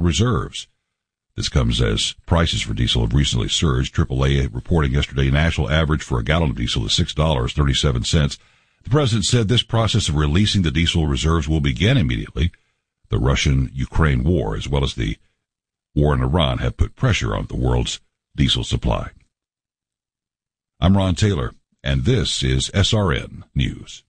reserves. This comes as prices for diesel have recently surged. AAA reporting yesterday a national average for a gallon of diesel is $6.37. The president said this process of releasing the diesel reserves will begin immediately. The Russian-Ukraine war, as well as the war in Iran, have put pressure on the world's diesel supply. I'm Ron Taylor, and this is SRN News.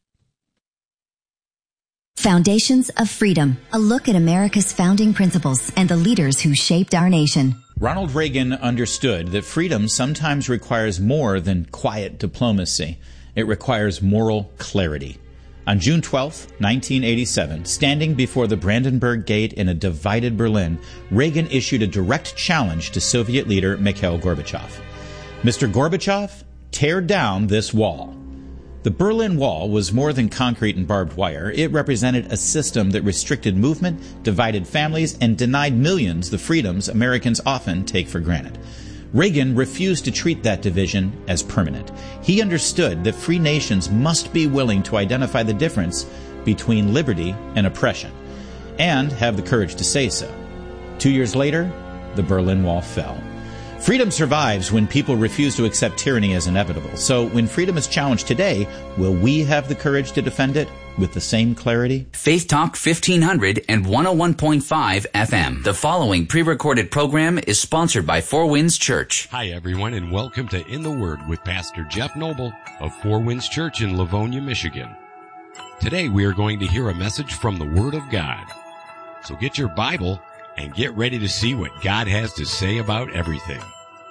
Foundations of Freedom, a look at America's founding principles and the leaders who shaped our nation. Ronald Reagan understood that freedom sometimes requires more than quiet diplomacy. It requires moral clarity. On June 12, 1987, standing before the Brandenburg Gate in a divided Berlin, Reagan issued a direct challenge to Soviet leader Mikhail Gorbachev. Mr. Gorbachev, tear down this wall. The Berlin Wall was more than concrete and barbed wire. It represented a system that restricted movement, divided families, and denied millions the freedoms Americans often take for granted. Reagan refused to treat that division as permanent. He understood that free nations must be willing to identify the difference between liberty and oppression, and have the courage to say so. 2 years later, the Berlin Wall fell. Freedom survives when people refuse to accept tyranny as inevitable. So when freedom is challenged today, will we have the courage to defend it with the same clarity? Faith Talk 1500 and 101.5 FM. The following pre-recorded program is sponsored by Four Winds Church. Hi, everyone, and welcome to In the Word with Pastor Jeff Noble of Four Winds Church in Livonia, Michigan. Today, we are going to hear a message from the Word of God. So get your Bible and get ready to see what God has to say about everything.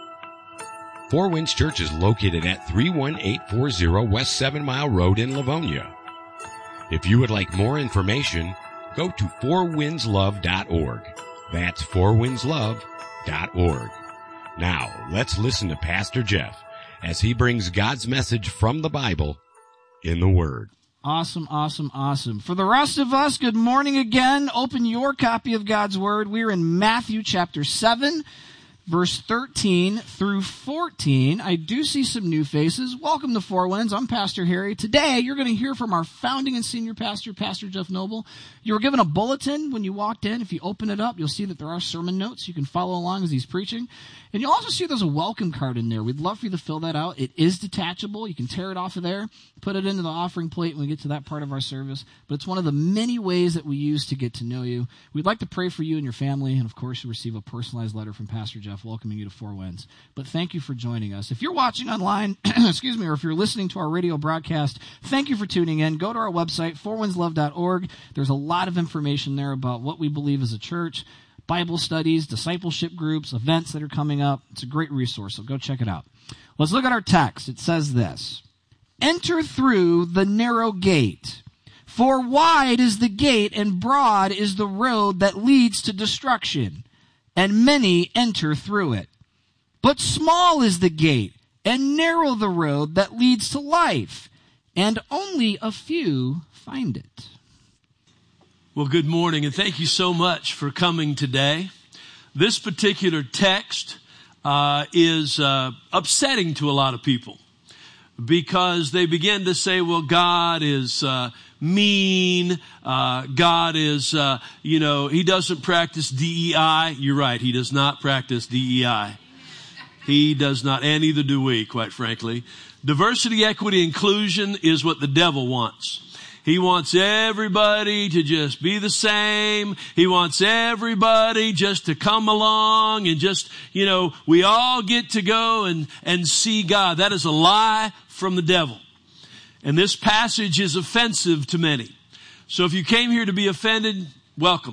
Four Winds Church is located at 31840 West 7 Mile Road in Livonia. If you would like more information, go to fourwindslove.org. That's fourwindslove.org. Now, let's listen to Pastor Jeff as he brings God's message from the Bible in the Word. Awesome, awesome, awesome. For the rest of us, good morning again. Open your copy of God's Word. We're in Matthew chapter 7, verse 13 through 14. I do see some new faces. Welcome to Four Winds. I'm Pastor Harry. Today, you're going to hear from our founding and senior pastor, Pastor Jeff Noble. You were given a bulletin when you walked in. If you open it up, you'll see that there are sermon notes. You can follow along as he's preaching. And you'll also see there's a welcome card in there. We'd love for you to fill that out. It is detachable. You can tear it off of there, put it into the offering plate when we get to that part of our service. But it's one of the many ways that we use to get to know you. We'd like to pray for you and your family. And, of course, you'll receive a personalized letter from Pastor Jeff welcoming you to Four Winds. But thank you for joining us. If you're watching online, excuse me, or if you're listening to our radio broadcast, thank you for tuning in. Go to our website, fourwindslove.org. There's a lot of information there about what we believe as a church, Bible studies, discipleship groups, events that are coming up. It's a great resource, so go check it out. Let's look at our text. It says this: Enter through the narrow gate, for wide is the gate and broad is the road that leads to destruction, and many enter through it. But small is the gate and narrow the road that leads to life, and only a few find it. Well, good morning, and thank you so much for coming today. This particular text is upsetting to a lot of people because they begin to say, well, God is mean. God is, he doesn't practice DEI. You're right. He does not practice DEI. He does not, and neither do we, quite frankly. Diversity, equity, inclusion is what the devil wants. He wants everybody to just be the same. He wants everybody just to come along and just, we all get to go and see God. That is a lie from the devil. And this passage is offensive to many. So if you came here to be offended, welcome.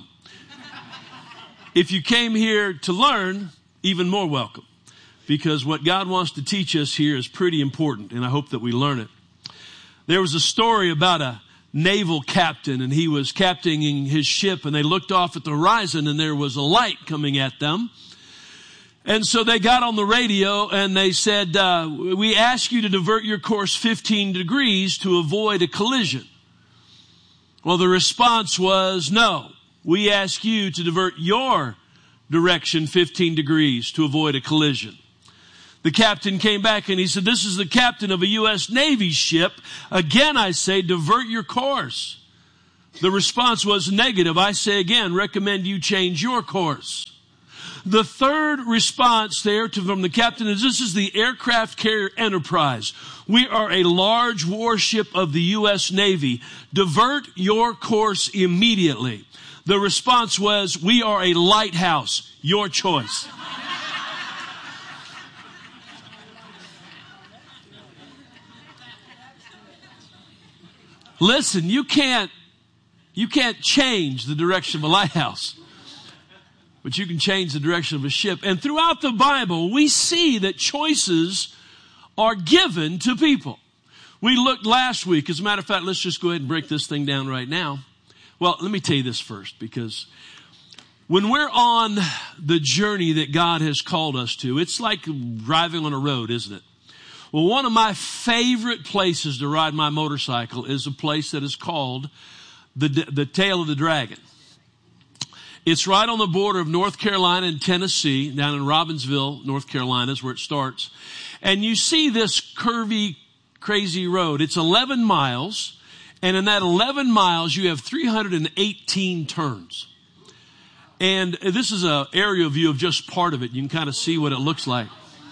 If you came here to learn, even more welcome. Because what God wants to teach us here is pretty important, and I hope that we learn it. There was a story about a naval captain, and he was captaining his ship, and they looked off at the horizon, and there was a light coming at them. And so they got on the radio, and they said, we ask you to divert your course 15 degrees to avoid a collision. Well, the response was, no, we ask you to divert your direction 15 degrees to avoid a collision. The captain came back and he said, this is the captain of a U.S. Navy ship. Again, I say, divert your course. The response was negative. I say again, recommend you change your course. The third response there from the captain is, this is the aircraft carrier Enterprise. We are a large warship of the U.S. Navy. Divert your course immediately. The response was, we are a lighthouse. Your choice. Listen, you can't change the direction of a lighthouse, but you can change the direction of a ship. And throughout the Bible, we see that choices are given to people. We looked last week. As a matter of fact, let's just go ahead and break this thing down right now. Well, let me tell you this first, because when we're on the journey that God has called us to, it's like driving on a road, isn't it? Well, one of my favorite places to ride my motorcycle is a place that is called the Tail of the Dragon. It's right on the border of North Carolina and Tennessee, down in Robbinsville, North Carolina is where it starts. And you see this curvy, crazy road. It's 11 miles, and in that 11 miles, you have 318 turns. And this is an aerial view of just part of it. You can kind of see what it looks like.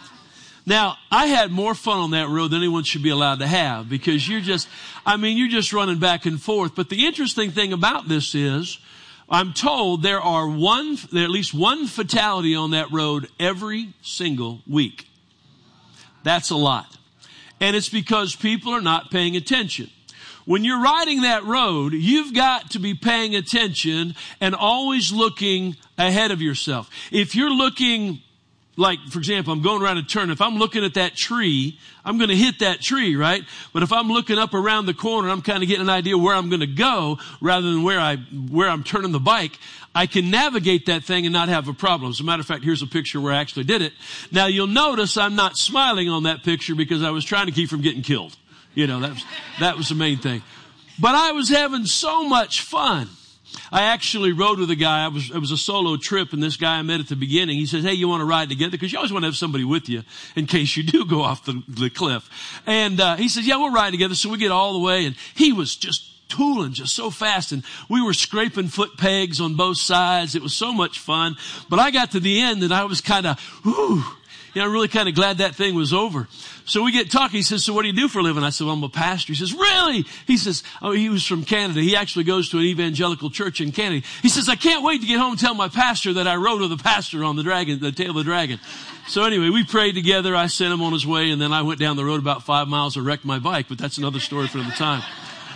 Now, I had more fun on that road than anyone should be allowed to have, because you're just running back and forth. But the interesting thing about this is, I'm told there are at least one fatality on that road every single week. That's a lot. And it's because people are not paying attention. When you're riding that road, you've got to be paying attention and always looking ahead of yourself. If you're looking, like, for example, I'm going around a turn. If I'm looking at that tree, I'm going to hit that tree, right? But if I'm looking up around the corner, I'm kind of getting an idea where I'm going to go rather than where I'm turning the bike. I can navigate that thing and not have a problem. As a matter of fact, here's a picture where I actually did it. Now, you'll notice I'm not smiling on that picture because I was trying to keep from getting killed. You know, that was the main thing. But I was having so much fun. I actually rode with a guy. It was a solo trip, and this guy I met at the beginning, he says, hey, you want to ride together? Because you always want to have somebody with you in case you do go off the cliff. And he says, yeah, we'll ride together. So we get all the way, and he was just tooling just so fast, and we were scraping foot pegs on both sides. It was so much fun. But I got to the end, and I was kind of, really kind of glad that thing was over. So we get talking. He says, so what do you do for a living? I said, well, I'm a pastor. He says, really? He says, he was from Canada. He actually goes to an evangelical church in Canada. He says, I can't wait to get home and tell my pastor that I rode with the pastor on the Tail of the Dragon. So anyway, we prayed together. I sent him on his way, and then I went down the road about 5 miles and wrecked my bike, but that's another story for another time.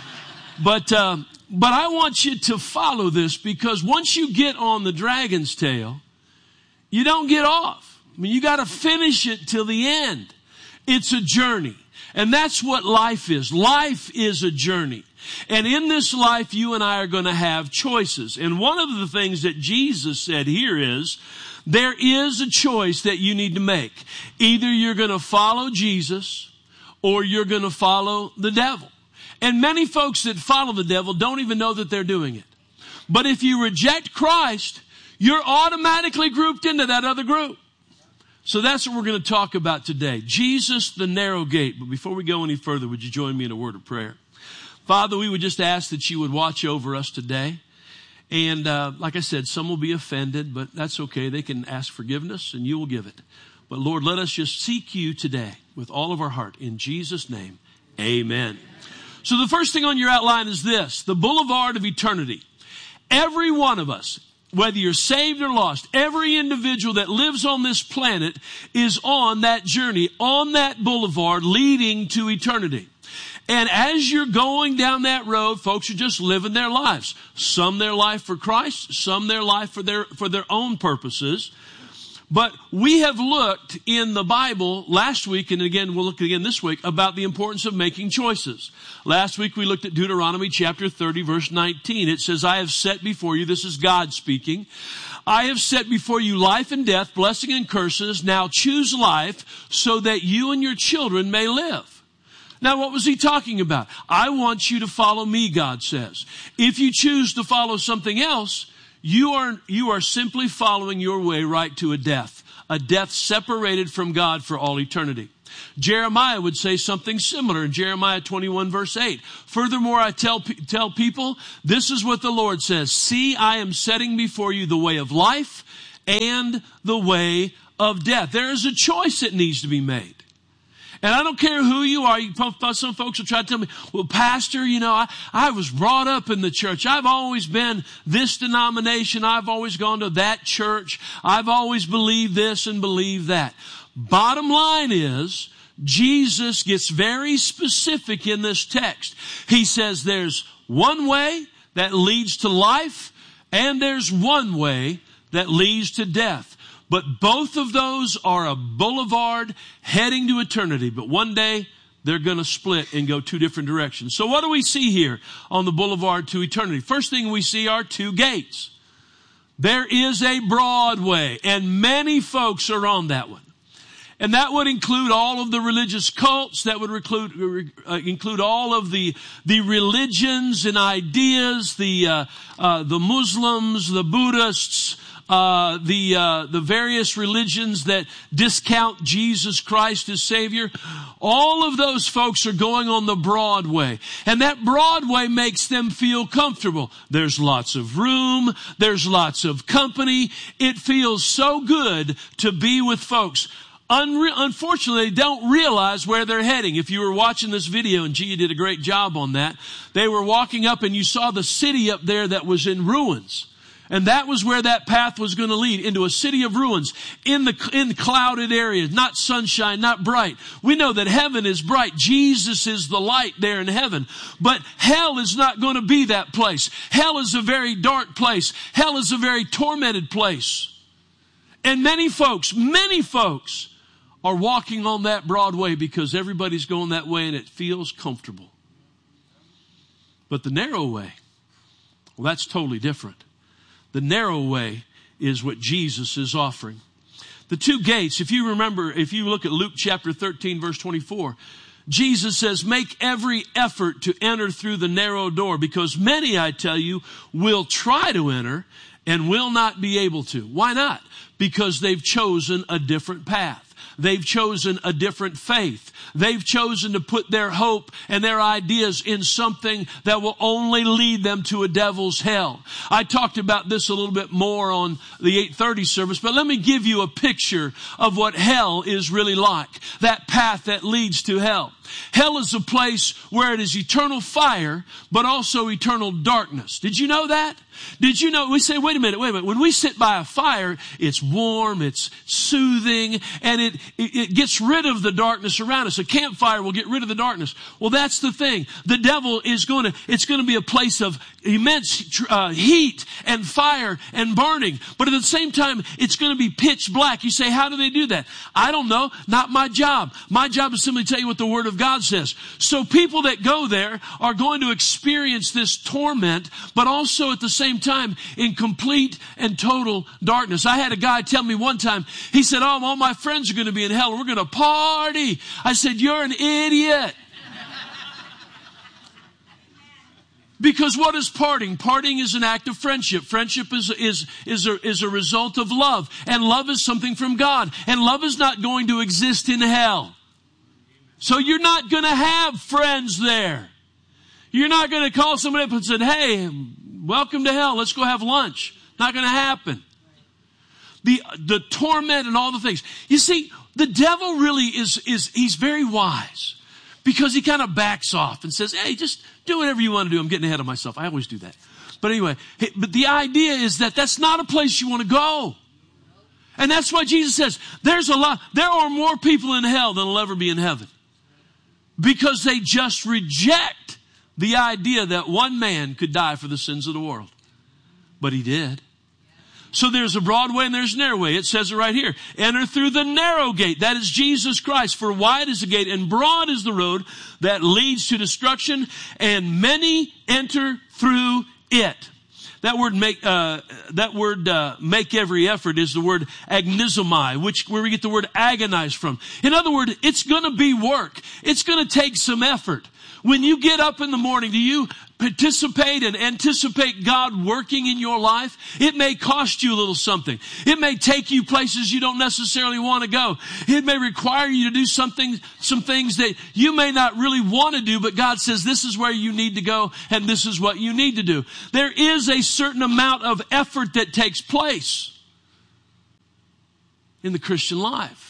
But I want you to follow this, because once you get on the dragon's tail, you don't get off. I mean, you got to finish it till the end. It's a journey. And that's what life is. Life is a journey. And in this life, you and I are going to have choices. And one of the things that Jesus said here is, there is a choice that you need to make. Either you're going to follow Jesus or you're going to follow the devil. And many folks that follow the devil don't even know that they're doing it. But if you reject Christ, you're automatically grouped into that other group. So that's what we're going to talk about today. Jesus, the narrow gate. But before we go any further, would you join me in a word of prayer? Father, we would just ask that you would watch over us today. And like I said, some will be offended, but that's okay. They can ask forgiveness and you will give it. But Lord, let us just seek you today with all of our heart. In Jesus' name, amen. So the first thing on your outline is this: the boulevard of eternity. Every one of us, whether you're saved or lost, every individual that lives on this planet is on that journey, on that boulevard leading to eternity. And as you're going down that road, folks are just living their lives. Some their life for Christ, some their life for their own purposes. But we have looked in the Bible last week, and again, we'll look again this week, about the importance of making choices. Last week, we looked at Deuteronomy chapter 30, verse 19. It says, I have set before you, this is God speaking, I have set before you life and death, blessing and curses. Now choose life so that you and your children may live. Now, what was he talking about? I want you to follow me, God says. If you choose to follow something else, you are simply following your way right to a death separated from God for all eternity. Jeremiah would say something similar in Jeremiah 21 verse 8. Furthermore, I tell people, this is what the Lord says. See, I am setting before you the way of life and the way of death. There is a choice that needs to be made. And I don't care who you are. Some folks will try to tell me, well, Pastor, I was brought up in the church. I've always been this denomination. I've always gone to that church. I've always believed this and believed that. Bottom line is, Jesus gets very specific in this text. He says there's one way that leads to life, and there's one way that leads to death. But both of those are a boulevard heading to eternity. But one day, they're going to split and go two different directions. So what do we see here on the boulevard to eternity? First thing we see are two gates. There is a broad way, and many folks are on that one. And that would include all of the religious cults. That would include all of the religions and ideas, the Muslims, the Buddhists, the various religions that discount Jesus Christ as Savior. All of those folks are going on the broad way. And that broad way makes them feel comfortable. There's lots of room. There's lots of company. It feels so good to be with folks. Unfortunately, they don't realize where they're heading. If you were watching this video, and Gia did a great job on that, they were walking up and you saw the city up there that was in ruins. And that was where that path was going to lead, into a city of ruins, in clouded areas, not sunshine, not bright. We know that heaven is bright. Jesus is the light there in heaven. But hell is not going to be that place. Hell is a very dark place. Hell is a very tormented place. And many folks are walking on that broad way because everybody's going that way and it feels comfortable. But the narrow way, well, that's totally different. The narrow way is what Jesus is offering. The two gates, if you remember, if you look at Luke chapter 13, verse 24, Jesus says, make every effort to enter through the narrow door, because many, I tell you, will try to enter and will not be able to. Why not? Because they've chosen a different path. They've chosen a different faith. They've chosen to put their hope and their ideas in something that will only lead them to a devil's hell. I talked about this a little bit more on the 8:30 service, but let me give you a picture of what hell is really like. That path that leads to hell. Hell is a place where it is eternal fire, but also eternal darkness. Did you know that? Did you know, we say, wait a minute. When we sit by a fire, it's warm, it's soothing, and it gets rid of the darkness around us. A campfire will get rid of the darkness. Well, that's the thing. The devil it's going to be a place of immense heat and fire and burning. But at the same time, it's going to be pitch black. You say, how do they do that? I don't know. Not my job. My job is simply to tell you what the Word of God says. So people that go there are going to experience this torment, but also at the same time in complete and total darkness. I had a guy tell me one time, he said, oh, all my friends are going to be in hell. We're going to party. I said, you're an idiot. Because what is partying? Partying is an act of friendship. Friendship is a result of love. And love is something from God. And love is not going to exist in hell. So you're not going to have friends there. You're not going to call somebody up and say, hey, welcome to hell. Let's go have lunch. Not going to happen. The torment and all the things. You see, the devil really he's very wise. Because he kind of backs off and says, hey, just do whatever you want to do. I'm getting ahead of myself. I always do that. But anyway, but the idea is that that's not a place you want to go. And that's why Jesus says, there are more people in hell than will ever be in heaven. Because they just reject the idea that one man could die for the sins of the world. But he did. So there's a broad way and there's a narrow way. It says it right here. Enter through the narrow gate. That is Jesus Christ. For wide is the gate and broad is the road that leads to destruction, and many enter through it. That word make every effort is the word agnizomai, where we get the word agonize from. In other words, it's going to be work. It's going to take some effort. When you get up in the morning, do you participate and anticipate God working in your life? It may cost you a little something. It may take you places you don't necessarily want to go. It may require you to do some things that you may not really want to do, but God says this is where you need to go and this is what you need to do. There is a certain amount of effort that takes place in the Christian life.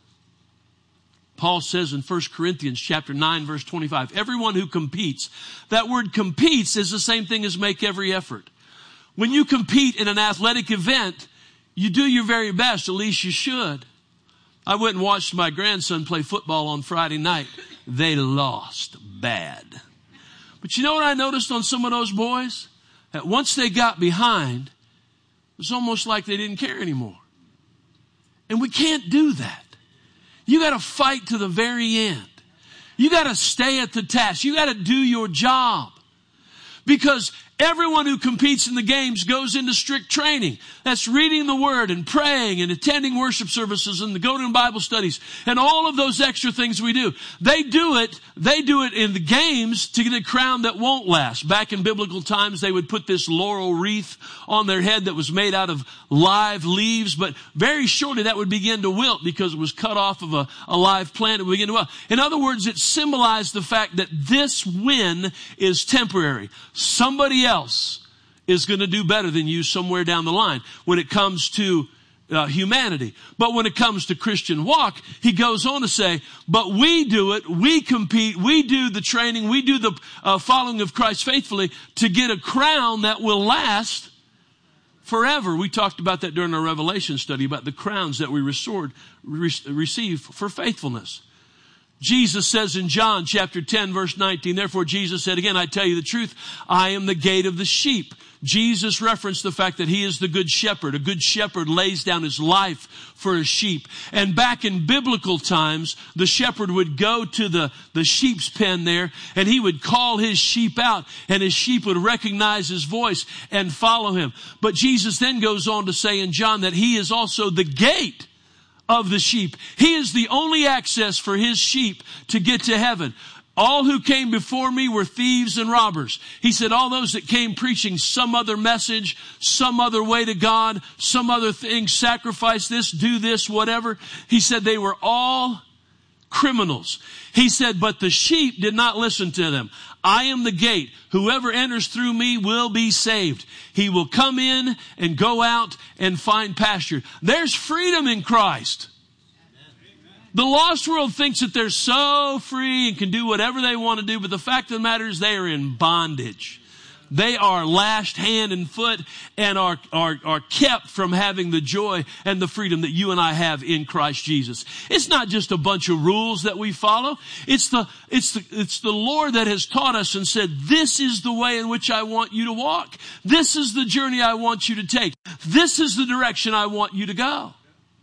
Paul says in 1 Corinthians chapter 9, verse 25, everyone who competes, that word competes is the same thing as make every effort. When you compete in an athletic event, you do your very best, at least you should. I went and watched my grandson play football on Friday night. They lost bad. But you know what I noticed on some of those boys? That once they got behind, it was almost like they didn't care anymore. And we can't do that. You got to fight to the very end. You got to stay at the task. You got to do your job. Because everyone who competes in the games goes into strict training. That's reading the Word and praying and attending worship services and going to Bible studies and all of those extra things we do. They do it in the games to get a crown that won't last. Back in biblical times, they would put this laurel wreath on their head that was made out of live leaves, but very shortly that would begin to wilt because it was cut off of a live plant. It would begin to wilt. In other words, it symbolized the fact that this win is temporary. Somebody else is going to do better than you somewhere down the line when it comes to humanity. But when it comes to Christian walk, he goes on to say, but we do it, we compete, we do the training, we do the following of Christ faithfully to get a crown that will last forever. We talked about that during our Revelation study, about the crowns that we receive for faithfulness. Jesus says in John chapter 10 verse 19, therefore Jesus said again, I tell you the truth, I am the gate of the sheep. Jesus referenced the fact that he is the good shepherd. A good shepherd lays down his life for his sheep. And back in biblical times, the shepherd would go to the sheep's pen there and he would call his sheep out and his sheep would recognize his voice and follow him. But Jesus then goes on to say in John that he is also the gate of the sheep. He is the only access for his sheep to get to heaven. All who came before me were thieves and robbers. He said all those that came preaching some other message, some other way to God, some other thing, sacrifice this, do this, whatever. He said they were all criminals. He said, but the sheep did not listen to them. I am the gate. Whoever enters through me will be saved. He will come in and go out and find pasture. There's freedom in Christ. The lost world thinks that they're so free and can do whatever they want to do, but the fact of the matter is they are in bondage. They are lashed hand and foot and are kept from having the joy and the freedom that you and I have in Christ Jesus. It's not just a bunch of rules that we follow. It's the Lord that has taught us and said, this is the way in which I want you to walk. This is the journey I want you to take. This is the direction I want you to go.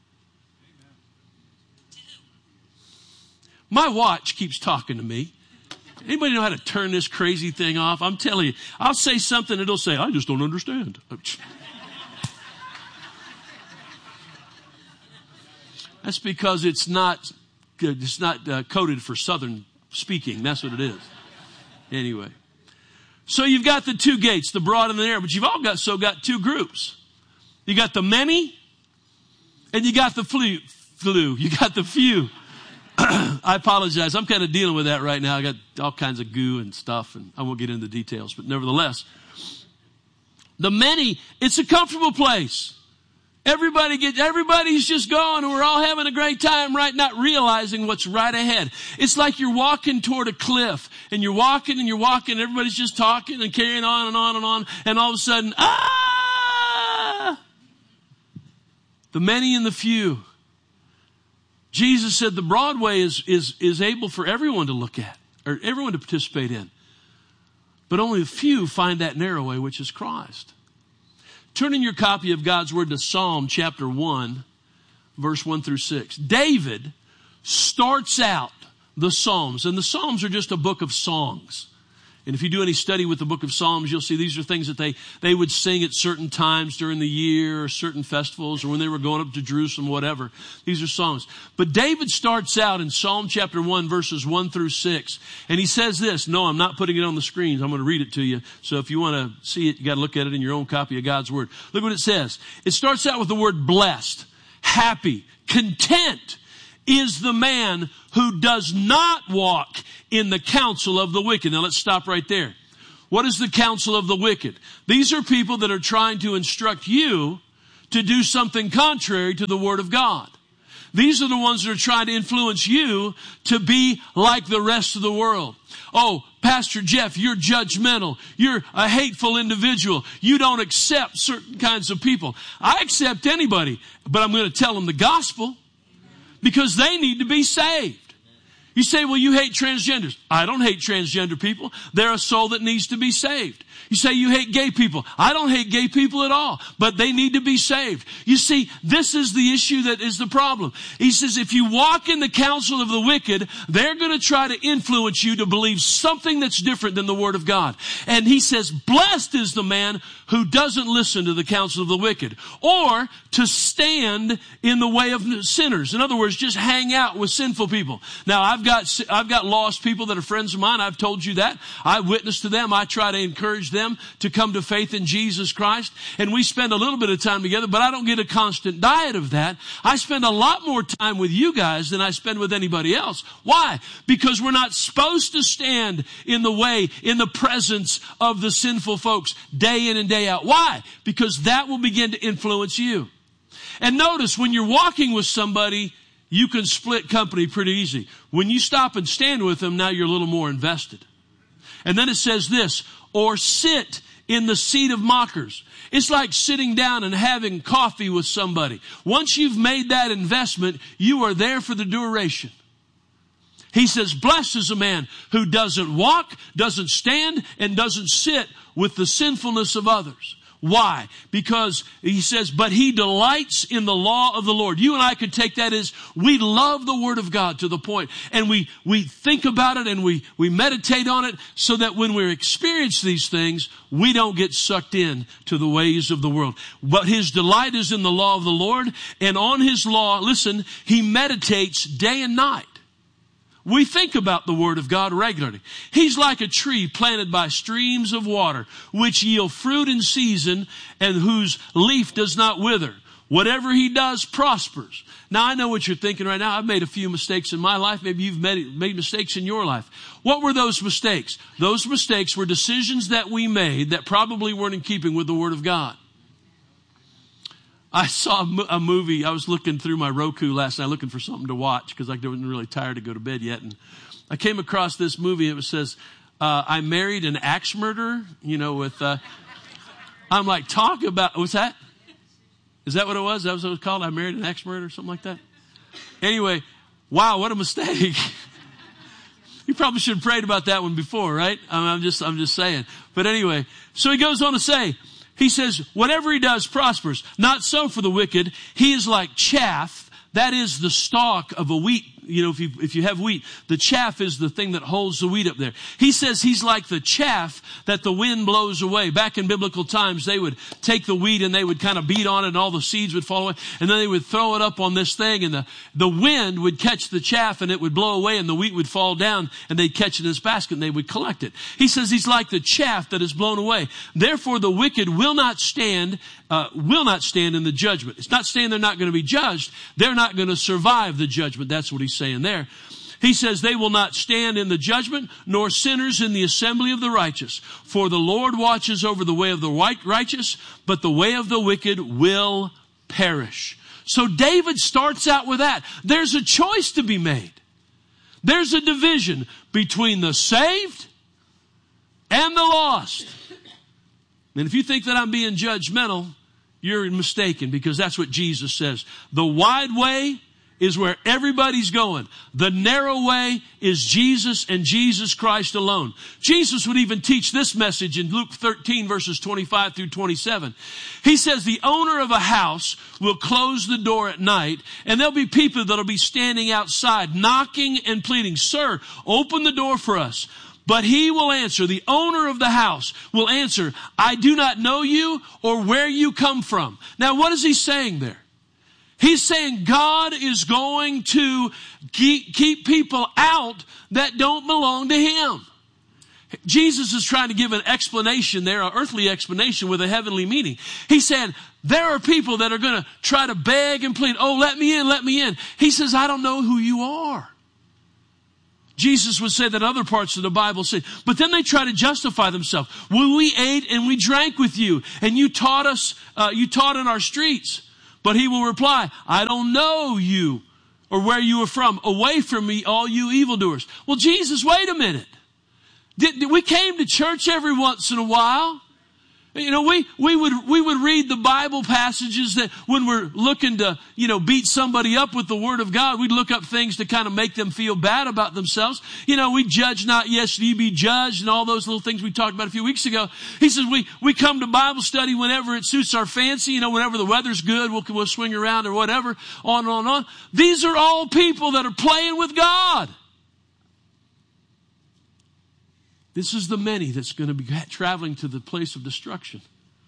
My watch keeps talking to me. Anybody know how to turn this crazy thing off? I'm telling you, I'll say something, it'll say, I just don't understand. That's because it's not coded for Southern speaking. That's what it is. Anyway. So you've got the two gates, the broad and the narrow, but you've all got two groups. You got the many and you got the few. You got the few. I apologize. I'm kind of dealing with that right now. I got all kinds of goo and stuff, and I won't get into the details. But nevertheless, the many, it's a comfortable place. Everybody's just going, and we're all having a great time, right? Not realizing what's right ahead. It's like you're walking toward a cliff, and you're walking, and everybody's just talking and carrying on and on and on, and all of a sudden, the many and the few. Jesus said the broad way is able for everyone to look at, or everyone to participate in. But only a few find that narrow way, which is Christ. Turn in your copy of God's Word to Psalm chapter 1, verse 1 through 6. David starts out the Psalms, and the Psalms are just a book of songs. And if you do any study with the book of Psalms, you'll see these are things that they would sing at certain times during the year or certain festivals or when they were going up to Jerusalem, whatever. These are songs. But David starts out in Psalm chapter 1, verses 1 through 6. And he says this. No, I'm not putting it on the screens. I'm going to read it to you. So if you want to see it, you got to look at it in your own copy of God's Word. Look what it says. It starts out with the word blessed, happy, content is the man who does not walk in the counsel of the wicked. Now let's stop right there. What is the counsel of the wicked? These are people that are trying to instruct you to do something contrary to the Word of God. These are the ones that are trying to influence you to be like the rest of the world. Oh, Pastor Jeff, you're judgmental. You're a hateful individual. You don't accept certain kinds of people. I accept anybody, but I'm going to tell them the gospel because they need to be saved. You say, well, you hate transgenders. I don't hate transgender people. They're a soul that needs to be saved. You say you hate gay people. I don't hate gay people at all, but they need to be saved. You see, this is the issue that is the problem. He says, if you walk in the counsel of the wicked, they're going to try to influence you to believe something that's different than the Word of God. And he says, blessed is the man who doesn't listen to the counsel of the wicked or to stand in the way of sinners. In other words, just hang out with sinful people. Now, I've got lost people that are friends of mine. I've told you that. I witness to them. I try to encourage them to come to faith in Jesus Christ. And we spend a little bit of time together, but I don't get a constant diet of that. I spend a lot more time with you guys than I spend with anybody else. Why? Because we're not supposed to stand in the way, in the presence of the sinful folks day in and day out. Why? Because that will begin to influence you. And notice when you're walking with somebody, you can split company pretty easy. When you stop and stand with them, now you're a little more invested. And then it says this, or sit in the seat of mockers. It's like sitting down and having coffee with somebody. Once you've made that investment, you are there for the duration. He says, blessed is a man who doesn't walk, doesn't stand, and doesn't sit with the sinfulness of others. Why? Because he says, but he delights in the law of the Lord. You and I could take that as we love the Word of God to the point, and we think about it and we meditate on it so that when we experience these things, we don't get sucked in to the ways of the world. But his delight is in the law of the Lord, and on his law, listen, he meditates day and night. We think about the Word of God regularly. He's like a tree planted by streams of water, which yield fruit in season and whose leaf does not wither. Whatever he does prospers. Now, I know what you're thinking right now. I've made a few mistakes in my life. Maybe you've made mistakes in your life. What were those mistakes? Those mistakes were decisions that we made that probably weren't in keeping with the Word of God. I saw a movie. I was looking through my Roku last night looking for something to watch because I wasn't really tired to go to bed yet. And I came across this movie. It says, I married an axe murderer, with, I'm like, talk about, what's that? Is that what it was? That was what it was called? I married an axe murderer, something like that? Anyway, wow, what a mistake. You probably should have prayed about that one before, right? I'm just saying. But anyway, so he goes on to say, he says, whatever he does prospers. Not so for the wicked. He is like chaff. That is the stalk of a wheat. If you have wheat, the chaff is the thing that holds the wheat up there. He says he's like the chaff that the wind blows away. Back in biblical times, they would take the wheat and they would kind of beat on it and all the seeds would fall away. And then they would throw it up on this thing and the wind would catch the chaff and it would blow away and the wheat would fall down and they'd catch it in this basket and they would collect it. He says he's like the chaff that is blown away. Therefore, the wicked will not stand in the judgment. It's not saying they're not going to be judged. They're not going to survive the judgment. That's what he's saying there. He says they will not stand in the judgment, nor sinners in the assembly of the righteous. For the Lord watches over the way of the righteous, but the way of the wicked will perish. So David starts out with that. There's a choice to be made. There's a division between the saved and the lost. And if you think that I'm being judgmental, you're mistaken, because that's what Jesus says. The wide way is where everybody's going. The narrow way is Jesus and Jesus Christ alone. Jesus would even teach this message in Luke 13 verses 25 through 27. He says the owner of a house will close the door at night and there'll be people that'll be standing outside knocking and pleading, "Sir, open the door for us." But he will answer, the owner of the house will answer, I do not know you or where you come from. Now, what is he saying there? He's saying God is going to keep people out that don't belong to him. Jesus is trying to give an explanation there, an earthly explanation with a heavenly meaning. He said, there are people that are going to try to beg and plead, oh, let me in, let me in. He says, I don't know who you are. Jesus would say that other parts of the Bible say, but then they try to justify themselves. Well, we ate and we drank with you, and you taught us, you taught in our streets. But he will reply, I don't know you or where you are from. Away from me, all you evildoers. Well, Jesus, wait a minute. We came to church every once in a while. You know, we would read the Bible passages that when we're looking to, beat somebody up with the Word of God, we'd look up things to kind of make them feel bad about themselves. We judge not, yes, ye be judged, and all those little things we talked about a few weeks ago. He says we come to Bible study whenever it suits our fancy, whenever the weather's good, we'll swing around or whatever, on and on and on. These are all people that are playing with God. This is the many that's going to be traveling to the place of destruction.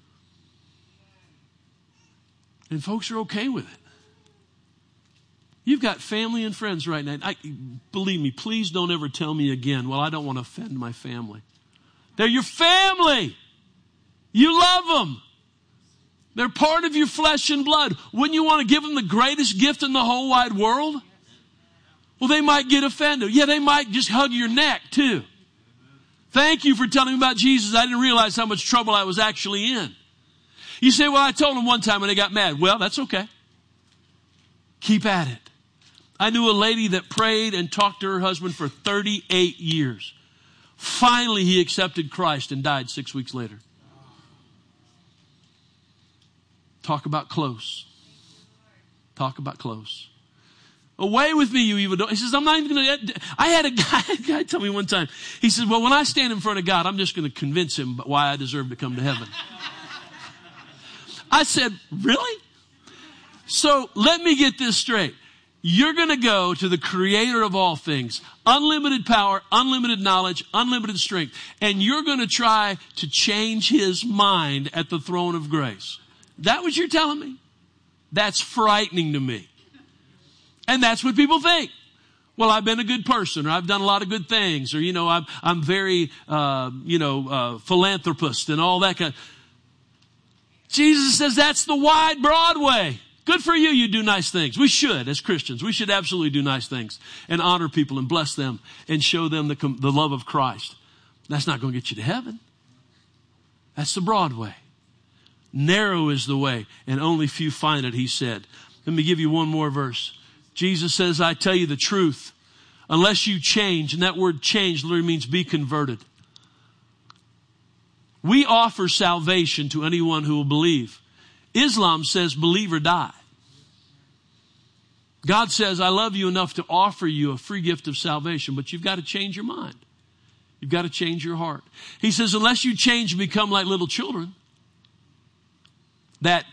And folks are okay with it. You've got family and friends right now. Believe me, please don't ever tell me again, well, I don't want to offend my family. They're your family. You love them. They're part of your flesh and blood. Wouldn't you want to give them the greatest gift in the whole wide world? Well, they might get offended. Yeah, they might just hug your neck too. Thank you for telling me about Jesus. I didn't realize how much trouble I was actually in. You say, well, I told them one time and they got mad. Well, that's okay. Keep at it. I knew a lady that prayed and talked to her husband for 38 years. Finally, he accepted Christ and died 6 weeks later. Talk about close. Talk about close. Away with me, you evildoer. He says, I'm not even going to... I had a guy tell me one time. He said, well, when I stand in front of God, I'm just going to convince him why I deserve to come to heaven. I said, really? So let me get this straight. You're going to go to the creator of all things, unlimited power, unlimited knowledge, unlimited strength, and you're going to try to change his mind at the throne of grace. That what you're telling me? That's frightening to me. And that's what people think. Well, I've been a good person, or I've done a lot of good things, or, I'm very, philanthropist and all that kind. Jesus says that's the wide, broad way. Good for you, you do nice things. We should, as Christians. We should absolutely do nice things and honor people and bless them and show them the love of Christ. That's not going to get you to heaven. That's the broad way. Narrow is the way, and only few find it, he said. Let me give you one more verse. Jesus says, I tell you the truth, unless you change, and that word change literally means be converted. We offer salvation to anyone who will believe. Islam says believe or die. God says, I love you enough to offer you a free gift of salvation, but you've got to change your mind. You've got to change your heart. He says, unless you change and become like little children, that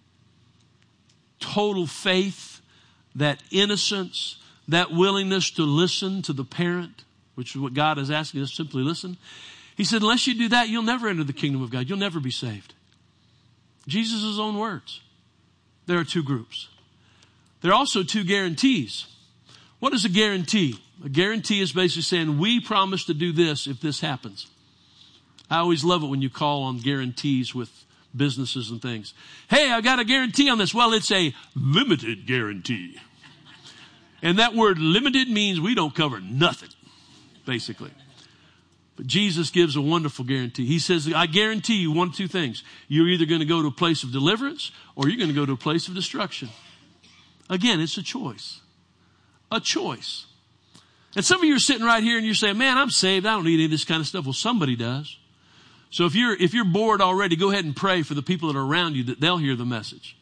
total faith, that innocence, that willingness to listen to the parent, which is what God is asking us, simply listen. He said, unless you do that, you'll never enter the kingdom of God. You'll never be saved. Jesus' own words. There are two groups. There are also two guarantees. What is a guarantee? A guarantee is basically saying, we promise to do this if this happens. I always love it when you call on guarantees with businesses and things. Hey, I got a guarantee on this. Well, it's a limited guarantee. And that word limited means we don't cover nothing, basically. But Jesus gives a wonderful guarantee. He says, I guarantee you one of two things. You're either going to go to a place of deliverance or you're going to go to a place of destruction. Again, it's a choice. A choice. And some of you are sitting right here and you're saying, man, I'm saved. I don't need any of this kind of stuff. Well, somebody does. So if you're bored already, go ahead and pray for the people that are around you that they'll hear the message.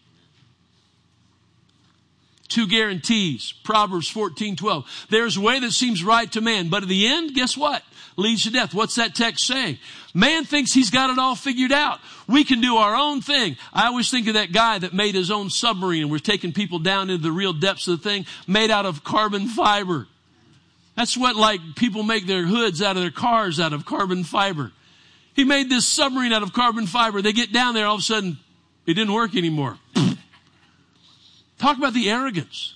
Two guarantees. Proverbs 14:12. There's a way that seems right to man, but at the end, guess what? Leads to death. What's that text saying? Man thinks he's got it all figured out. We can do our own thing. I always think of that guy that made his own submarine and was taking people down into the real depths of the thing, made out of carbon fiber. That's what, like, people make their hoods out of their cars out of carbon fiber. He made this submarine out of carbon fiber. They get down there, all of a sudden, it didn't work anymore. Talk about the arrogance.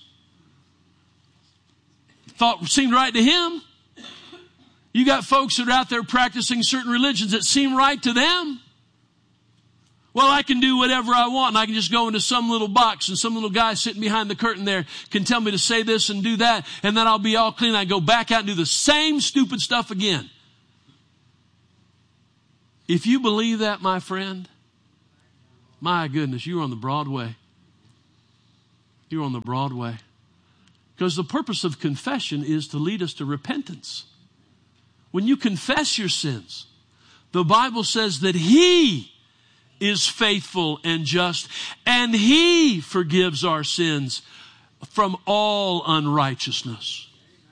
Thought seemed right to him. You got folks that are out there practicing certain religions that seem right to them. Well, I can do whatever I want, and I can just go into some little box, and some little guy sitting behind the curtain there can tell me to say this and do that, and then I'll be all clean. I go back out and do the same stupid stuff again. If you believe that, my friend, my goodness, you're on the broad way. You're on the broad way. Because the purpose of confession is to lead us to repentance. When you confess your sins, the Bible says that He is faithful and just, and He forgives our sins from all unrighteousness.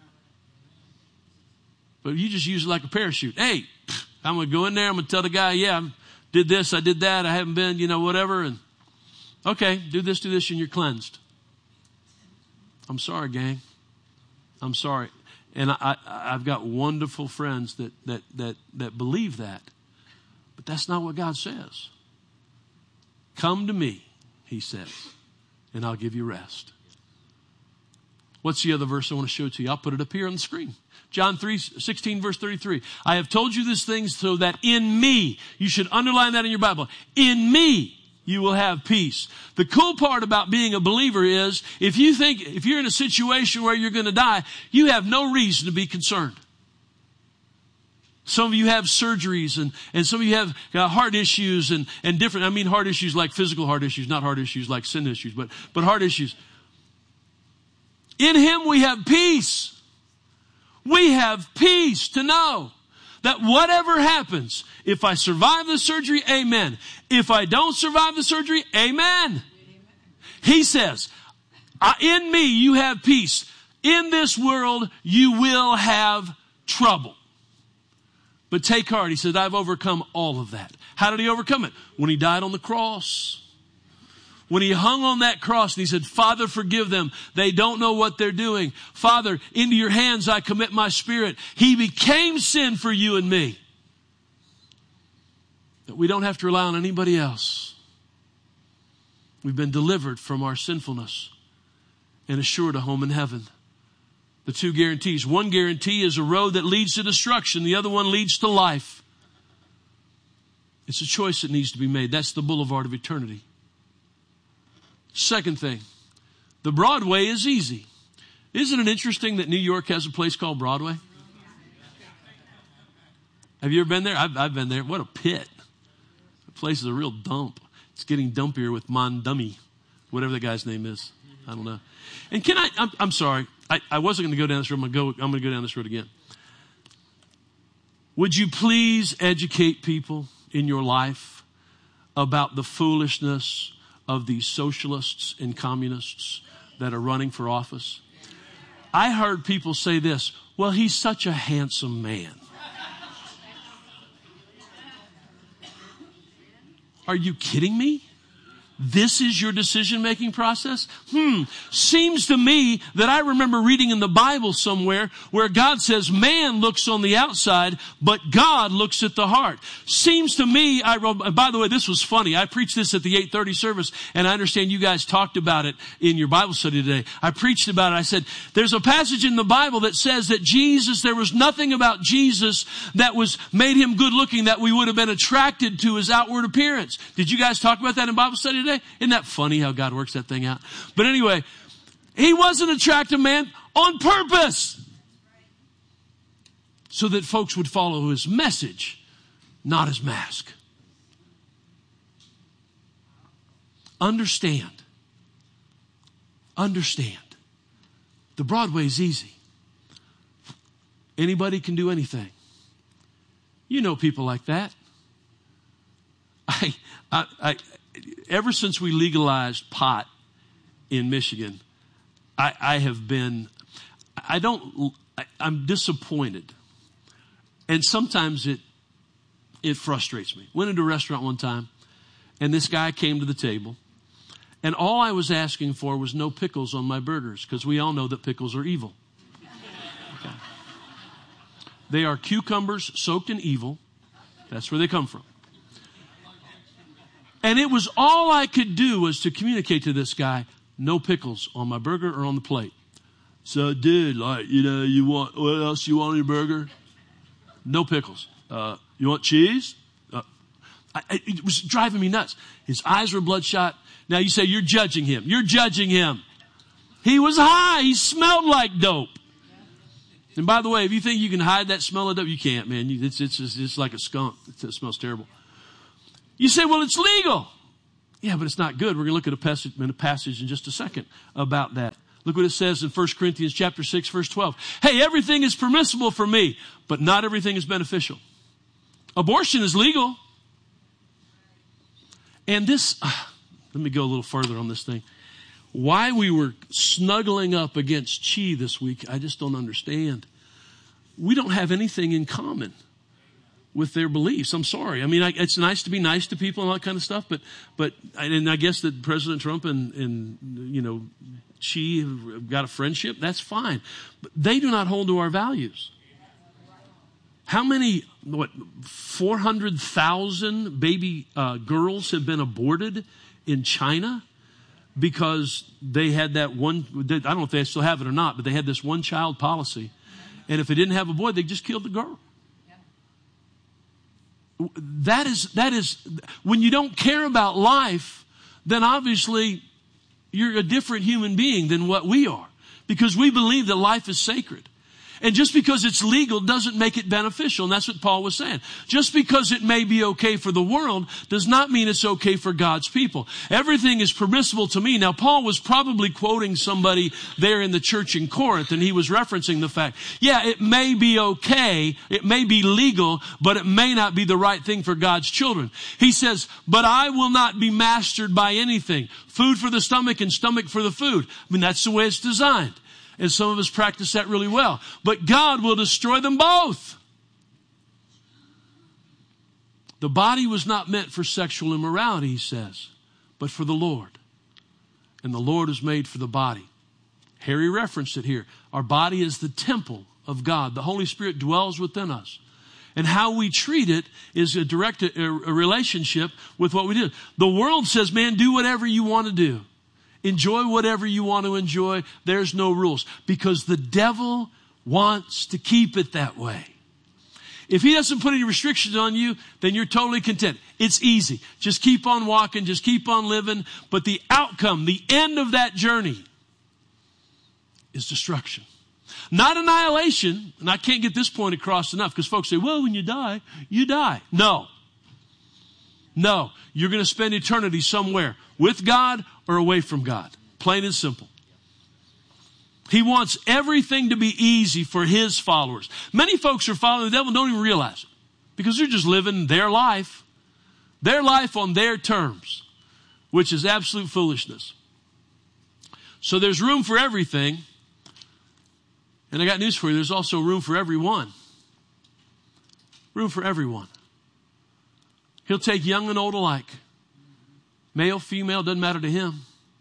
But you just use it like a parachute. Hey, I'm going to go in there, I'm going to tell the guy, yeah, I did this, I did that, I haven't been, whatever, and okay, do this, and you're cleansed. I'm sorry, gang. I'm sorry. And I've got wonderful friends that believe that. But that's not what God says. Come to me, He says, and I'll give you rest. What's the other verse I want to show to you? I'll put it up here on the screen. John 3:16, verse 33. I have told you these things so that in me, you should underline that in your Bible, in me you will have peace. The cool part about being a believer is if you're in a situation where you're going to die, you have no reason to be concerned. Some of you have surgeries and some of you have heart issues and different, I mean heart issues like physical heart issues, not heart issues like sin issues, but heart issues. In Him we have peace. We have peace to know that whatever happens, if I survive the surgery, amen. If I don't survive the surgery, amen. He says, in me you have peace. In this world you will have trouble. But take heart, He said, I've overcome all of that. How did He overcome it? When He died on the cross. When He hung on that cross and He said, Father, forgive them. They don't know what they're doing. Father, into your hands I commit my spirit. He became sin for you and me. That we don't have to rely on anybody else. We've been delivered from our sinfulness and assured a home in heaven. The two guarantees. One guarantee is a road that leads to destruction. The other one leads to life. It's a choice that needs to be made. That's the boulevard of eternity. Second thing, the Broadway is easy. Isn't it interesting that New York has a place called Broadway? Have you ever been there? I've been there. What a pit. The place is a real dump. It's getting dumpier with Mondummy, whatever the guy's name is. I don't know. And I'm sorry. I wasn't going to go down this road. I'm going to go down this road again. Would you please educate people in your life about the foolishness of these socialists and communists that are running for office? I heard people say this, well, he's such a handsome man. Are you kidding me? This is your decision-making process? Seems to me that I remember reading in the Bible somewhere where God says man looks on the outside, but God looks at the heart. Seems to me, by the way, this was funny. I preached this at the 8:30 service, and I understand you guys talked about it in your Bible study today. I preached about it. I said, there's a passage in the Bible that says that there was nothing about Jesus that made Him good looking that we would have been attracted to His outward appearance. Did you guys talk about that in Bible study today? Isn't that funny how God works that thing out? But anyway, He was an attractive man on purpose. So that folks would follow His message, not His mask. Understand. The Broadway is easy. Anybody can do anything. You know people like that. Ever since we legalized pot in Michigan, I'm disappointed. And sometimes it frustrates me. Went into a restaurant one time, and this guy came to the table, and all I was asking for was no pickles on my burgers, because we all know that pickles are evil. Okay. They are cucumbers soaked in evil. That's where they come from. And it was all I could do was to communicate to this guy, no pickles on my burger or on the plate. So, dude, you want, what else you want on your burger? No pickles. You want cheese? It was driving me nuts. His eyes were bloodshot. Now you say, you're judging him. You're judging him. He was high. He smelled like dope. And by the way, if you think you can hide that smell of dope, you can't, man. It's like a skunk. It smells terrible. You say, well, it's legal. Yeah, but it's not good. We're going to look at a passage in just a second about that. Look what it says in 1 Corinthians chapter 6, verse 12. Hey, everything is permissible for me, but not everything is beneficial. Abortion is legal. And this, let me go a little further on this thing. Why we were snuggling up against Chi this week, I just don't understand. We don't have anything in common with their beliefs. I'm sorry. I mean, it's nice to be nice to people and all that kind of stuff, but I guess that President Trump and Chi have got a friendship. That's fine. But they do not hold to our values. How many, 400,000 baby girls have been aborted in China because they had that one, I don't know if they still have it or not, but they had this one child policy. And if they didn't have a boy, they just killed the girl. That is, when you don't care about life, then obviously you're a different human being than what we are, because we believe that life is sacred. And just because it's legal doesn't make it beneficial. And that's what Paul was saying. Just because it may be okay for the world does not mean it's okay for God's people. Everything is permissible to me. Now, Paul was probably quoting somebody there in the church in Corinth, and he was referencing the fact, yeah, it may be okay, it may be legal, but it may not be the right thing for God's children. He says, but I will not be mastered by anything. Food for the stomach and stomach for the food. I mean, that's the way it's designed. And some of us practice that really well. But God will destroy them both. The body was not meant for sexual immorality, he says, but for the Lord. And the Lord is made for the body. Harry referenced it here. Our body is the temple of God. The Holy Spirit dwells within us. And how we treat it is a direct a relationship with what we do. The world says, man, do whatever you want to do. Enjoy whatever you want to enjoy. There's no rules. Because the devil wants to keep it that way. If he doesn't put any restrictions on you, then you're totally content. It's easy. Just keep on walking. Just keep on living. But the outcome, the end of that journey is destruction. Not annihilation. And I can't get this point across enough, because folks say, well, when you die, you die. No. You're going to spend eternity somewhere with God or away from God. Plain and simple. He wants everything to be easy for his followers. Many folks are following the devil and don't even realize it, because they're just living their life on their terms, which is absolute foolishness. So there's room for everything. And I got news for you. There's also room for everyone. Room for everyone. He'll take young and old alike. Male, female, doesn't matter to him.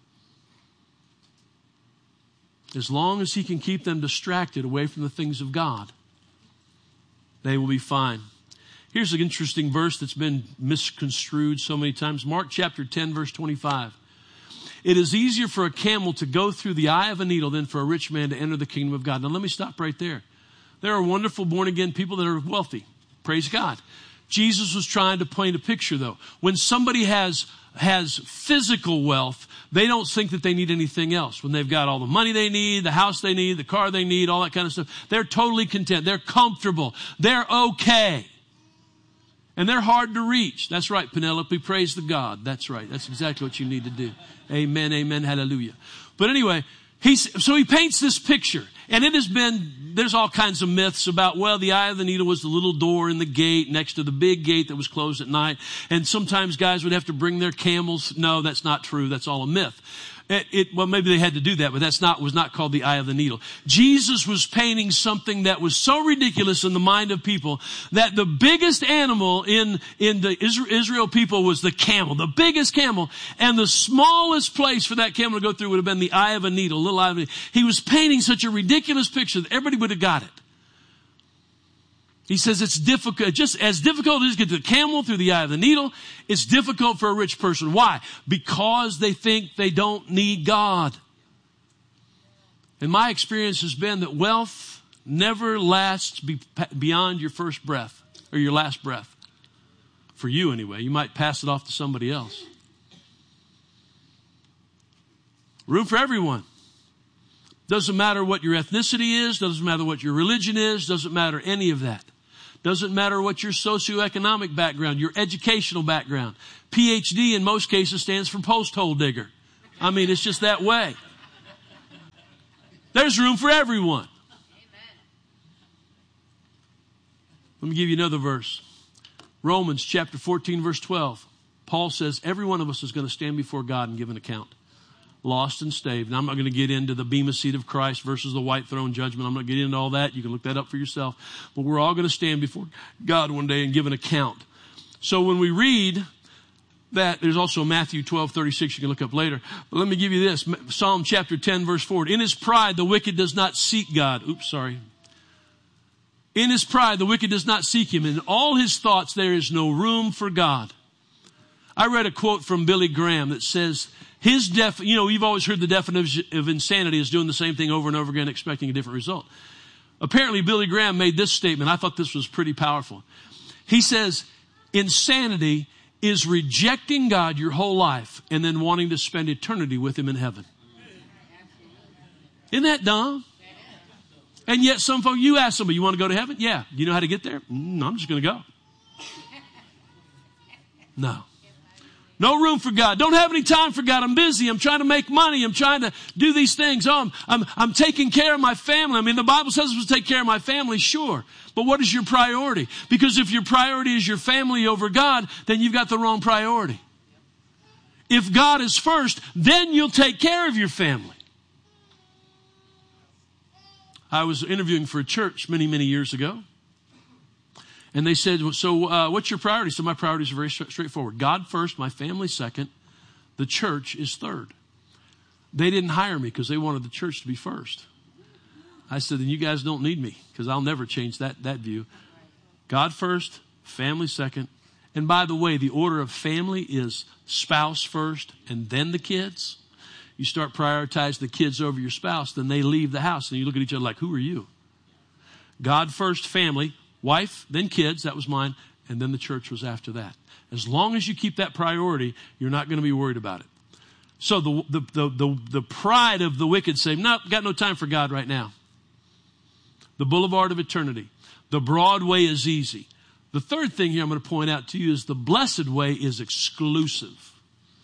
As long as he can keep them distracted away from the things of God, they will be fine. Here's an interesting verse that's been misconstrued so many times. Mark chapter 10, verse 25. It is easier for a camel to go through the eye of a needle than for a rich man to enter the kingdom of God. Now let me stop right there. There are wonderful born again people that are wealthy. Praise God. Jesus was trying to paint a picture, though. When somebody has physical wealth, they don't think that they need anything else. When they've got all the money they need, the house they need, the car they need, all that kind of stuff, they're totally content. They're comfortable. They're okay. And they're hard to reach. That's right, Penelope. Praise the God. That's right. That's exactly what you need to do. Amen, amen, hallelujah. But anyway, so he paints this picture. And there's all kinds of myths about, well, the eye of the needle was the little door in the gate next to the big gate that was closed at night. And sometimes guys would have to bring their camels. No, that's not true. That's all a myth. Well, maybe they had to do that, but was not called the eye of the needle. Jesus was painting something that was so ridiculous in the mind of people that the biggest animal in the Israel people was the camel, the biggest camel, and the smallest place for that camel to go through would have been the eye of a needle, little eye of a needle. He was painting such a ridiculous picture that everybody would have got it. He says it's difficult, just as difficult as to get the camel through the eye of the needle, it's difficult for a rich person. Why? Because they think they don't need God. And my experience has been that wealth never lasts beyond your first breath, or your last breath. For you anyway. You might pass it off to somebody else. Room for everyone. Doesn't matter what your ethnicity is, doesn't matter what your religion is, doesn't matter any of that. Doesn't matter what your socioeconomic background, your educational background. PhD in most cases stands for post-hole digger. I mean, it's just that way. There's room for everyone. Let me give you another verse. Romans chapter 14, verse 12. Paul says every one of us is going to stand before God and give an account. Lost and saved. Now, I'm not going to get into the bema seat of Christ versus the white throne judgment. I'm not getting into all that. You can look that up for yourself. But we're all going to stand before God one day and give an account. So when we read that, there's also Matthew 12:36 you can look up later. But let me give you this. Psalm chapter 10, verse 4. In his pride, the wicked does not seek God. In his pride, the wicked does not seek him. In all his thoughts, there is no room for God. I read a quote from Billy Graham that says, you've always heard the definition of insanity is doing the same thing over and over again, expecting a different result. Apparently, Billy Graham made this statement. I thought this was pretty powerful. He says, insanity is rejecting God your whole life and then wanting to spend eternity with him in heaven. Isn't that dumb? And yet some folks, you ask somebody, you want to go to heaven? Yeah. Do you know how to get there? I'm just going to go. No. No room for God. Don't have any time for God. I'm busy. I'm trying to make money. I'm trying to do these things. I'm taking care of my family. I mean, the Bible says to take care of my family, sure. But what is your priority? Because if your priority is your family over God, then you've got the wrong priority. If God is first, then you'll take care of your family. I was interviewing for a church many, many years ago. And they said, so what's your priority? So my priorities are very straightforward. God first, my family second, the church is third. They didn't hire me because they wanted the church to be first. I said, then you guys don't need me because I'll never change that view. God first, family second. And by the way, the order of family is spouse first and then the kids. You start prioritizing the kids over your spouse, then they leave the house and you look at each other like, who are you? God first, family. Wife, then kids, that was mine, and then the church was after that. As long as you keep that priority, you're not going to be worried about it. So the pride of the wicked say, no, got no time for God right now. The boulevard of eternity. The broad way is easy. The third thing here I'm going to point out to you is the blessed way is exclusive.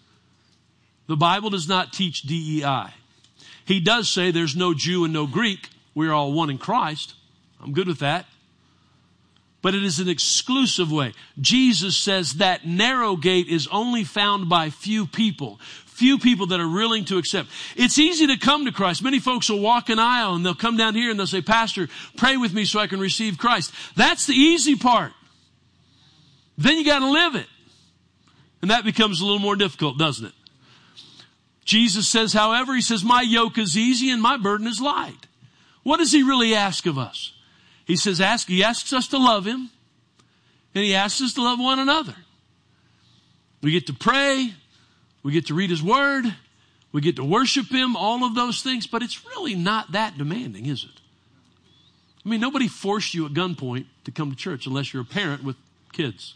The Bible does not teach DEI. He does say there's no Jew and no Greek. We're all one in Christ. I'm good with that. But it is an exclusive way. Jesus says that narrow gate is only found by few people that are willing to accept. It's easy to come to Christ. Many folks will walk an aisle and they'll come down here and they'll say, Pastor, pray with me so I can receive Christ. That's the easy part. Then you got to live it. And that becomes a little more difficult, doesn't it? Jesus says, however, he says, my yoke is easy and my burden is light. What does he really ask of us? He says, he asks us to love him, and he asks us to love one another. We get to pray, we get to read his word, we get to worship him, all of those things, but it's really not that demanding, is it? I mean, nobody forced you at gunpoint to come to church unless you're a parent with kids.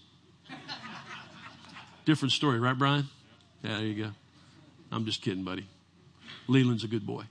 Different story, right, Brian? Yeah, there you go. I'm just kidding, buddy. Leland's a good boy.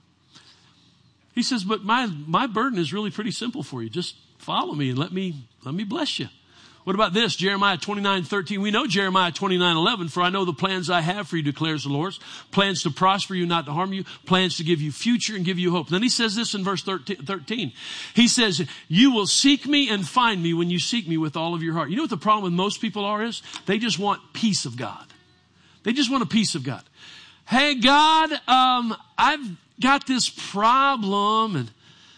He says, but my burden is really pretty simple for you. Just follow me and let me bless you. What about this? Jeremiah 29:13. We know Jeremiah 29:11. For I know the plans I have for you, declares the Lord. Plans to prosper you, not to harm you. Plans to give you future and give you hope. Then he says this in verse 13. He says, you will seek me and find me when you seek me with all of your heart. You know what the problem with most people is? They just want peace of God. They just want a peace of God. Hey, God, I've got this problem and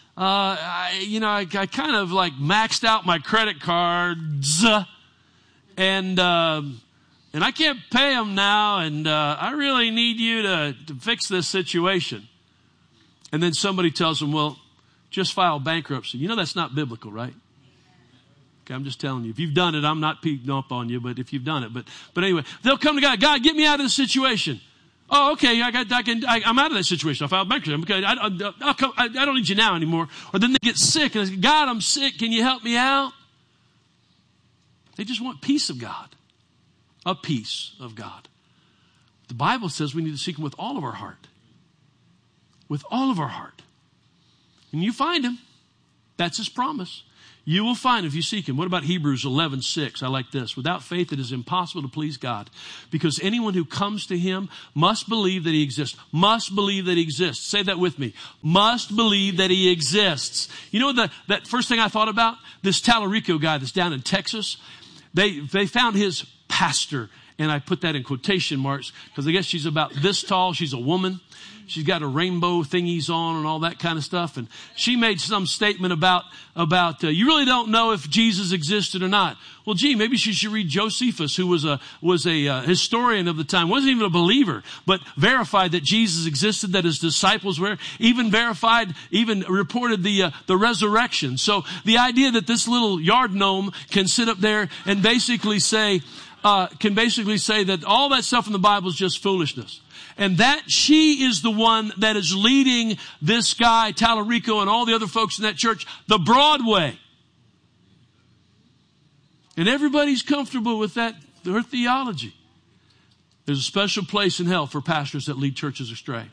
I kind of like maxed out my credit cards and I can't pay them now and I really need you to fix this situation. And then somebody tells them, well, just file bankruptcy. You know that's not biblical, right? Okay, I'm just telling you. If you've done it, I'm not peeking up on you, but if you've done it. But anyway, they'll come to God. God, get me out of this situation. Oh, okay, I'm out of that situation. I filed bankruptcy. Okay, I don't need you now anymore. Or then they get sick and they say, God, I'm sick. Can you help me out? They just want peace of God. A peace of God. The Bible says we need to seek Him with all of our heart. With all of our heart. And you find Him. That's His promise. You will find if you seek Him. What about Hebrews 11:6? I like this. Without faith, it is impossible to please God, because anyone who comes to Him must believe that He exists. Must believe that He exists. Say that with me. Must believe that He exists. You know that first thing I thought about? This Talarico guy that's down in Texas. They found his pastor, and I put that in quotation marks because I guess she's about this tall. She's a woman. She's got a rainbow thingies on and all that kind of stuff. And she made some statement about you really don't know if Jesus existed or not. Well, gee, maybe she should read Josephus, who was a historian of the time, wasn't even a believer, but verified that Jesus existed, that his disciples were, even reported the resurrection. So the idea that this little yard gnome can sit up there and basically say that all that stuff in the Bible is just foolishness. And that she is the one that is leading this guy, Talarico, and all the other folks in that church, the Broadway. And everybody's comfortable with that, her theology. There's a special place in hell for pastors that lead churches astray.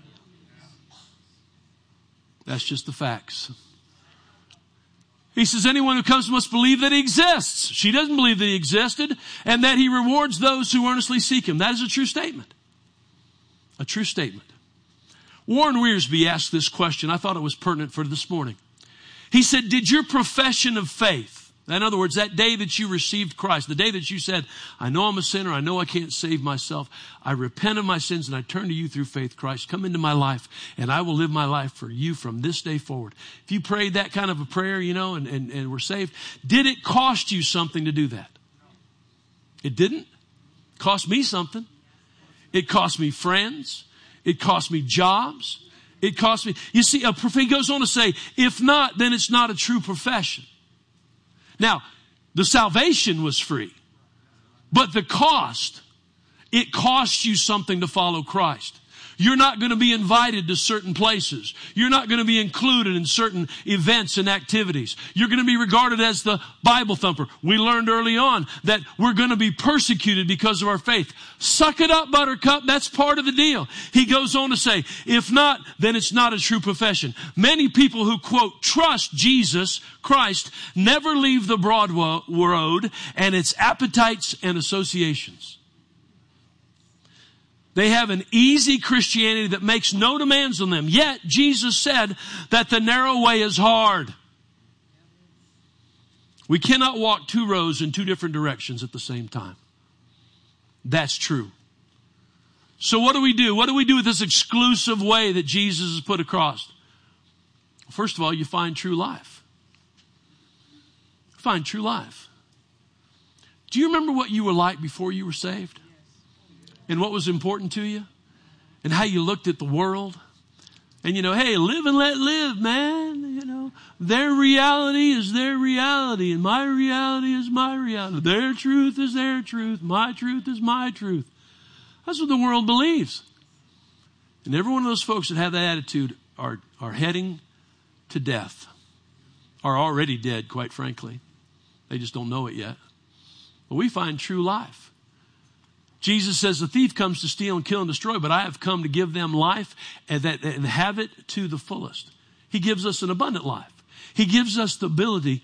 That's just the facts. He says, anyone who comes must believe that He exists. She doesn't believe that He existed, and that He rewards those who earnestly seek Him. That is a true statement. A true statement. Warren Wiersbe asked this question. I thought it was pertinent for this morning. He said, did your profession of faith, in other words, that day that you received Christ, the day that you said, I know I'm a sinner, I know I can't save myself, I repent of my sins and I turn to you through faith, Christ, come into my life and I will live my life for you from this day forward. If you prayed that kind of a prayer, and were saved, did it cost you something to do that? It didn't. It cost me something. It cost me friends. It cost me jobs. It cost me. You see, he goes on to say, if not, then it's not a true profession. Now, the salvation was free, but the cost, it costs you something to follow Christ. You're not going to be invited to certain places. You're not going to be included in certain events and activities. You're going to be regarded as the Bible thumper. We learned early on that we're going to be persecuted because of our faith. Suck it up, buttercup. That's part of the deal. He goes on to say, if not, then it's not a true profession. Many people who, quote, trust Jesus Christ never leave the broad road and its appetites and associations. They have an easy Christianity that makes no demands on them. Yet, Jesus said that the narrow way is hard. We cannot walk two roads in two different directions at the same time. That's true. So what do we do? What do we do with this exclusive way that Jesus has put across? First of all, you find true life. Find true life. Do you remember what you were like before you were saved? And what was important to you? And how you looked at the world? And hey, live and let live, man. Their reality is their reality, and my reality is my reality. Their truth is their truth. My truth is my truth. That's what the world believes. And every one of those folks that have that attitude are heading to death. Are already dead, quite frankly. They just don't know it yet. But we find true life. Jesus says the thief comes to steal and kill and destroy, but I have come to give them life and have it to the fullest. He gives us an abundant life. He gives us the ability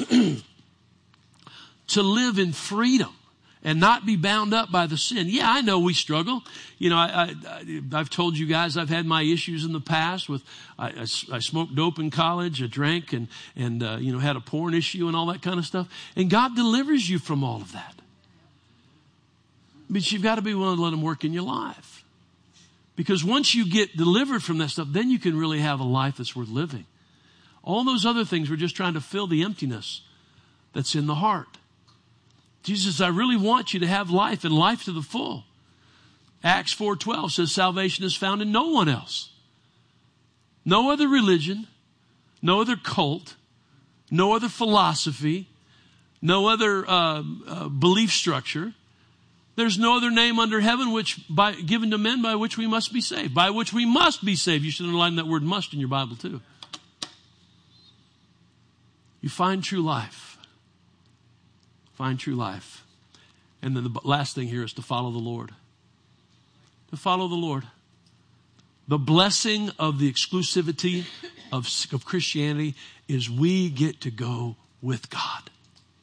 to live in freedom and not be bound up by the sin. Yeah, I know we struggle. I've told you guys I've had my issues in the past with I smoked dope in college, I drank and had a porn issue and all that kind of stuff. And God delivers you from all of that. But you've got to be willing to let Him work in your life. Because once you get delivered from that stuff, then you can really have a life that's worth living. All those other things were just trying to fill the emptiness that's in the heart. Jesus says, I really want you to have life and life to the full. Acts 4:12 says salvation is found in no one else. No other religion, no other cult, no other philosophy, no other belief structure. There's no other name under heaven given to men by which we must be saved. By which we must be saved. You should underline that word must in your Bible too. You find true life. Find true life. And then the last thing here is to follow the Lord. To follow the Lord. The blessing of the exclusivity of Christianity is we get to go with God.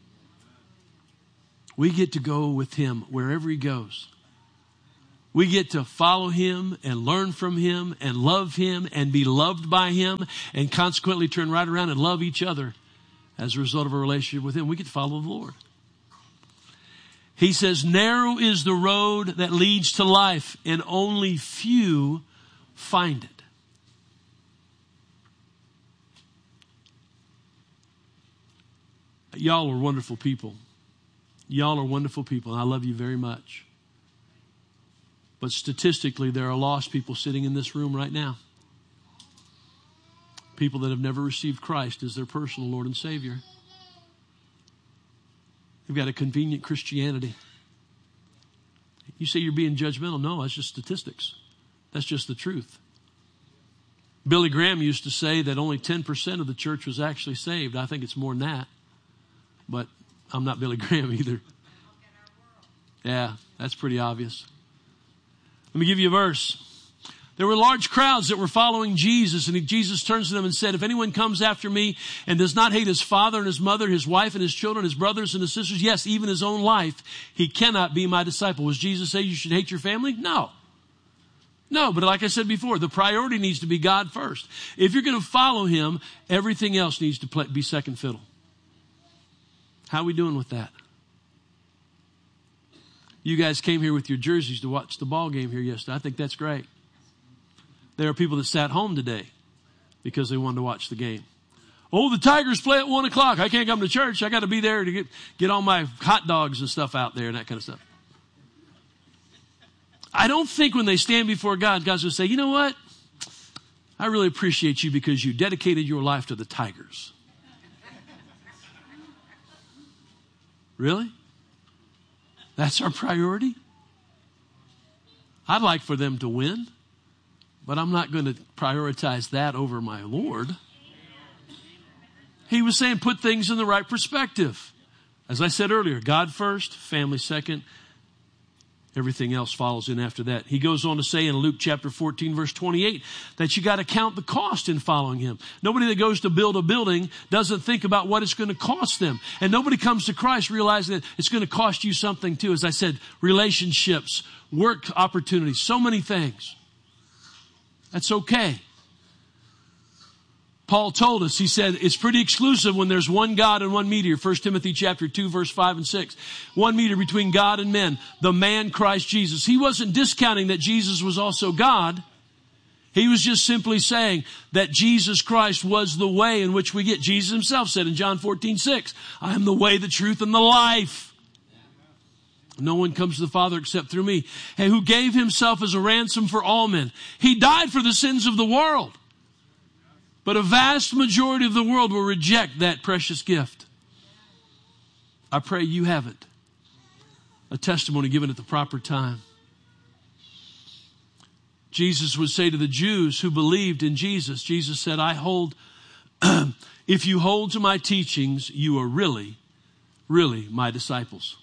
We get to go with Him wherever He goes. We get to follow Him and learn from Him and love Him and be loved by Him and consequently turn right around and love each other as a result of a relationship with Him. We get to follow the Lord. He says, narrow is the road that leads to life, and only few find it. Y'all are wonderful people. Y'all are wonderful people, and I love you very much. But statistically, there are lost people sitting in this room right now. People that have never received Christ as their personal Lord and Savior. They've got a convenient Christianity. You say you're being judgmental. No, that's just statistics. That's just the truth. Billy Graham used to say that only 10% of the church was actually saved. I think it's more than that. But I'm not Billy Graham either. Yeah, that's pretty obvious. Let me give you a verse. There were large crowds that were following Jesus, and Jesus turns to them and said, if anyone comes after me and does not hate his father and his mother, his wife and his children, his brothers and his sisters, yes, even his own life, he cannot be my disciple. Was Jesus saying you should hate your family? No. No, but like I said before, the priority needs to be God first. If you're going to follow Him, everything else needs to be second fiddle. How are we doing with that? You guys came here with your jerseys to watch the ball game here yesterday. I think that's great. There are people that sat home today because they wanted to watch the game. Oh, the Tigers play at 1 o'clock. I can't come to church. I got to be there to get all my hot dogs and stuff out there and that kind of stuff. I don't think when they stand before God, God's going to say, you know what? I really appreciate you because you dedicated your life to the Tigers. Really? That's our priority? I'd like for them to win, but I'm not going to prioritize that over my Lord. He was saying put things in the right perspective. As I said earlier, God first, family second. Everything else follows in after that. He goes on to say in Luke chapter 14, verse 28, that you got to count the cost in following Him. Nobody that goes to build a building doesn't think about what it's going to cost them. And nobody comes to Christ realizing that it's going to cost you something too. As I said, relationships, work opportunities, so many things. That's okay. Paul told us, he said, it's pretty exclusive when there's one God and one mediator. 1 Timothy chapter 2, verse 5 and 6. One mediator between God and men, the man Christ Jesus. He wasn't discounting that Jesus was also God. He was just simply saying that Jesus Christ was the way in which we get. Jesus Himself said in John 14:6, I am the way, the truth, and the life. No one comes to the Father except through me. And who gave Himself as a ransom for all men. He died for the sins of the world. But a vast majority of the world will reject that precious gift. I pray you have it. A testimony given at the proper time. Jesus would say to the Jews who believed in Jesus, Jesus said, if you hold to my teachings, you are really, really my disciples.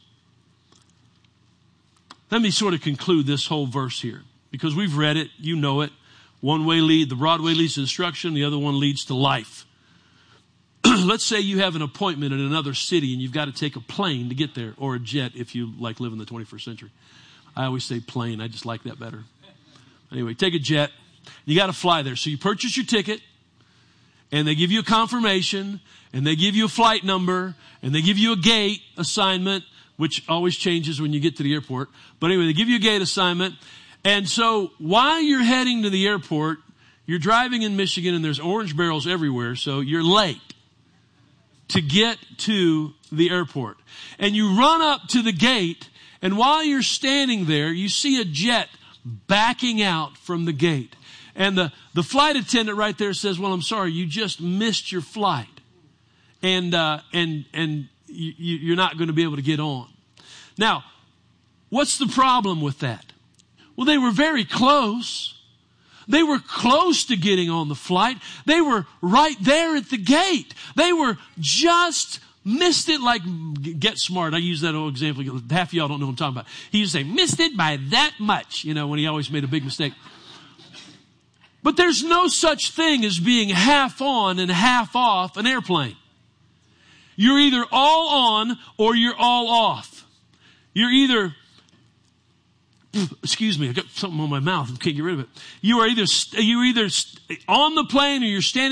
Let me sort of conclude this whole verse here, because we've read it, you know it. The broad way leads to destruction, the other one leads to life. Let's say you have an appointment in another city and you've got to take a plane to get there, or a jet if you like live in the 21st century. I always say plane, I just like that better. Anyway, take a jet. You got to fly there. So you purchase your ticket and they give you a confirmation and they give you a flight number and they give you a gate assignment, which always changes when you get to the airport. But anyway, they give you a gate assignment. And so while you're heading to the airport, you're driving in Michigan and there's orange barrels everywhere. So you're late to get to the airport. And you run up to the gate, and while you're standing there, you see a jet backing out from the gate. And the flight attendant right there says, well, I'm sorry, you just missed your flight. And you're not going to be able to get on. Now, what's the problem with that? Well, they were very close. They were close to getting on the flight. They were right there at the gate. They were just missed it like Get Smart. I use that old example. Half of y'all don't know what I'm talking about. He used to say, missed it by that much, when he always made a big mistake. But there's no such thing as being half on and half off an airplane. You're either all on or you're all off. You're either, excuse me, I got something on my mouth and can't get rid of it. You're either on the plane or you're standing